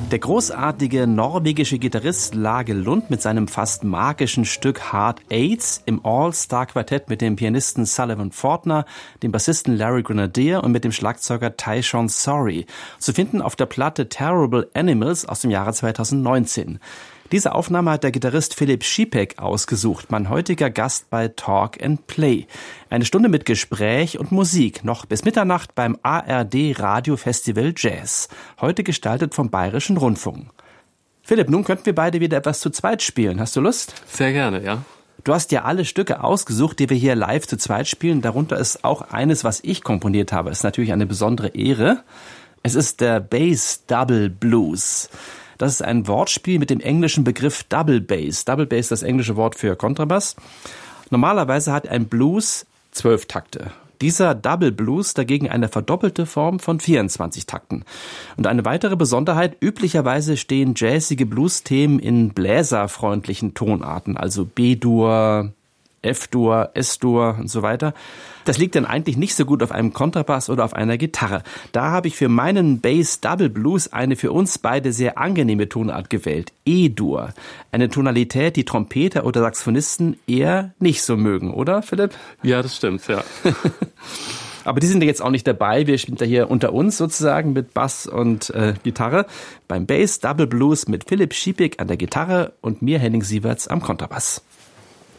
Der großartige norwegische Gitarrist Lage Lund mit seinem fast magischen Stück Hard Eights im All-Star-Quartett mit dem Pianisten Sullivan Fortner, dem Bassisten Larry Grenadier und mit dem Schlagzeuger Tyshawn Sorey, zu finden auf der Platte Terrible Animals aus dem Jahre 2019. Diese Aufnahme hat der Gitarrist Philipp Schipek ausgesucht, mein heutiger Gast bei Talk and Play. Eine Stunde mit Gespräch und Musik, noch bis Mitternacht beim ARD Radio Festival Jazz, heute gestaltet vom Bayerischen Rundfunk. Philipp, nun könnten wir beide wieder etwas zu zweit spielen. Hast du Lust? Sehr gerne, ja. Du hast ja alle Stücke ausgesucht, die wir hier live zu zweit spielen. Darunter ist auch eines, was ich komponiert habe. Das ist natürlich eine besondere Ehre. Es ist der Bass Double Blues. Das ist ein Wortspiel mit dem englischen Begriff Double Bass. Double Bass ist das englische Wort für Kontrabass. Normalerweise hat ein Blues 12 Takte. Dieser Double Blues dagegen eine verdoppelte Form von 24 Takten. Und eine weitere Besonderheit, üblicherweise stehen jazzige Blues-Themen in bläserfreundlichen Tonarten, also B-Dur, F-Dur, S-Dur und so weiter. Das liegt dann eigentlich nicht so gut auf einem Kontrabass oder auf einer Gitarre. Da habe ich für meinen Bass Double Blues eine für uns beide sehr angenehme Tonart gewählt, E-Dur. Eine Tonalität, die Trompeter oder Saxophonisten eher nicht so mögen, oder Philipp? Ja, das stimmt, ja. Aber die sind ja jetzt auch nicht dabei. Wir spielen da hier unter uns sozusagen mit Bass und Gitarre. Beim Bass Double Blues mit Philipp Schipek an der Gitarre und mir, Henning Sieverts, am Kontrabass.